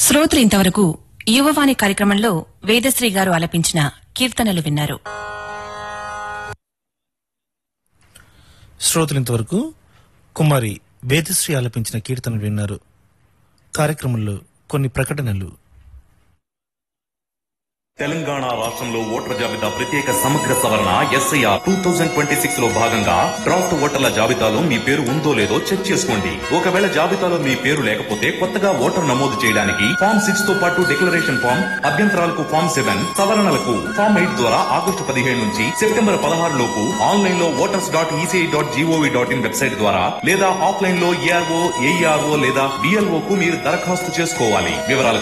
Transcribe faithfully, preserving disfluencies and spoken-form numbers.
శ్రోతలు ఇంతవరకు యువవాణి కార్యక్రమంలో వేదశ్రీ గారు ఆలపించిన కీర్తనలు విన్నారు. శ్రోతలు ఇంతవరకు కుమారి వేదశ్రీ ఆలపించిన కీర్తనలు విన్నారు. కార్యక్రమంలో కొన్ని ప్రకటనలు. తెలంగాణ రాష్ట్రంలో ఓటర్ల జాబితా ప్రత్యేక సమగ్ర సవరణ SIR two thousand twenty six లో భాగంగా డ్రాఫ్ట్ ఓటర్ల జాబితాలో మీ పేరు ఉందో లేదో చెక్ చేసుకోండి. ఒకవేళ జాబితాలో మీ పేరు లేకపోతే కొత్తగా ఓటర్ నమోదు చేయడానికి ఫామ్ సిక్స్ తో పాటు డిక్లరేషన్ ఫామ్, అభ్యంతరాలకు ఫామ్ సెవెన్, సవరణలకు ఫామ్ ఎయిట్ ద్వారా ఆగస్టు పదిహేడు నుంచి సెప్టెంబర్ పదహారు లోపు ఆన్లైన్ లో voters dot ECI dot GOV dot in website ద్వారా లేదా ఆఫ్లైన్ లో ఏఆర్ఓ, ఏఈఆర్ఓ లేదా డిఎల్ఓ కు మీరు దరఖాస్తు చేసుకోవాలి. వివరాలకు